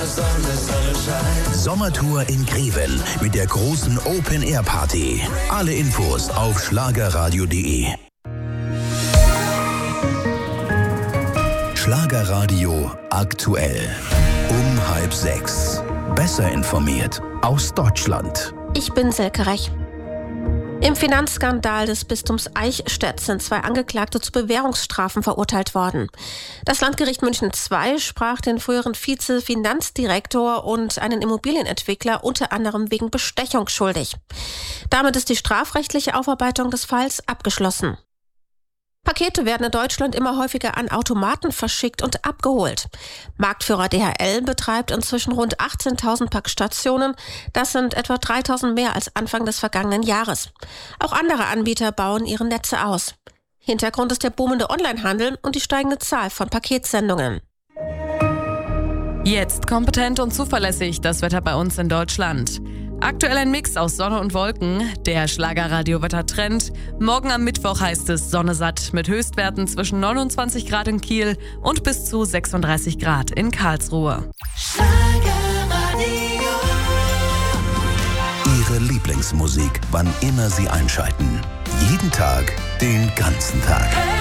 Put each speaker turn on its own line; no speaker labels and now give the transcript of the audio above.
Sommertour in Greven mit der großen Open-Air-Party. Alle Infos auf schlagerradio.de. Schlagerradio aktuell. Um 5:30. Besser informiert aus Deutschland.
Ich bin Silke Rech. Im Finanzskandal des Bistums Eichstätt sind 2 Angeklagte zu Bewährungsstrafen verurteilt worden. Das Landgericht München II sprach den früheren Vize-Finanzdirektor und einen Immobilienentwickler unter anderem wegen Bestechung schuldig. Damit ist die strafrechtliche Aufarbeitung des Falls abgeschlossen. Pakete werden in Deutschland immer häufiger an Automaten verschickt und abgeholt. Marktführer DHL betreibt inzwischen rund 18.000 Packstationen. Das sind etwa 3.000 mehr als Anfang des vergangenen Jahres. Auch andere Anbieter bauen ihre Netze aus. Hintergrund ist der boomende Onlinehandel und die steigende Zahl von Paketsendungen.
Jetzt kompetent und zuverlässig das Wetter bei uns in Deutschland. Aktuell ein Mix aus Sonne und Wolken, der Schlagerradio-Wettertrend. Morgen am Mittwoch heißt es Sonne satt mit Höchstwerten zwischen 29 Grad in Kiel und bis zu 36 Grad in Karlsruhe.
Ihre Lieblingsmusik, wann immer Sie einschalten. Jeden Tag, den ganzen Tag.